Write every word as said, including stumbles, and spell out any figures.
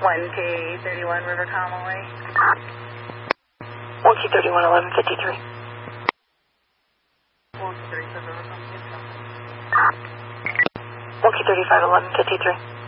one K thirty-one River Comaway. one K thirty-one eleven fifty-three. one K thirty-five River Comaway. one K thirty-five eleven fifty-three.